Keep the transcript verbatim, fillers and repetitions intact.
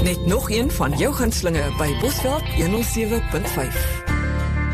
Net nog een van jou gunstelinge by Bosveld honderd sewe punt vyf.